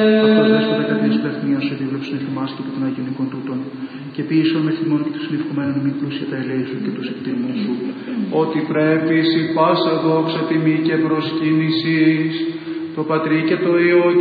Αυτός δέσποτα κατά της πλαθμίας σου επίβλεψον εφημάς και των Αγίων οικών τούτων και ποιήσον με θυμών και τους συνευκομένων ημί πλούσια τα ελέη σου και τους εκτιμούν σου. Ότι πρέπει η πάσα δόξα τιμή και προσκύνησης το Πατρί και το Υιό